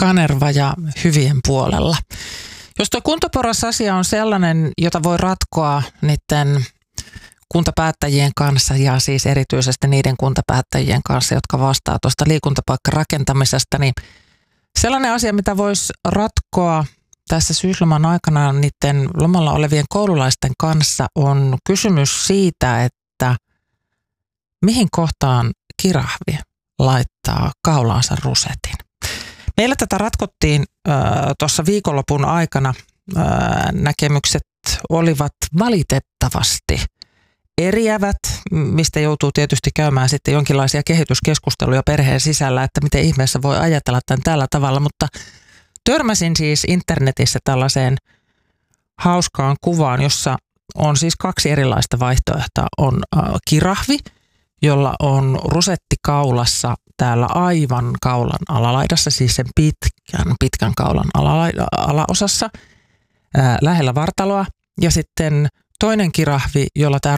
Kanerva ja hyvien puolella. Jos tuo kuntoporrasasia on sellainen, jota voi ratkoa niiden kuntapäättäjien kanssa ja siis erityisesti niiden kuntapäättäjien kanssa, jotka vastaa tuosta liikuntapaikkarakentamisesta, niin sellainen asia, mitä voisi ratkoa tässä syysloman aikana niiden lomalla olevien koululaisten kanssa, on kysymys siitä, että mihin kohtaan kirahvi laittaa kaulaansa rusetin. Meillä tätä ratkottiin tuossa viikonlopun aikana. Näkemykset olivat valitettavasti eriävät, mistä joutuu tietysti käymään sitten jonkinlaisia kehityskeskusteluja perheen sisällä, että miten ihmeessä voi ajatella tämän tällä tavalla, mutta törmäsin siis internetissä tällaiseen hauskaan kuvaan, jossa on siis kaksi erilaista vaihtoehtoa. On kirahvi, jolla on rusetti kaulassa täällä aivan kaulan alalaidassa, siis sen pitkän kaulan alaosassa lähellä vartaloa. Ja sitten toinen kirahvi, jolla tämä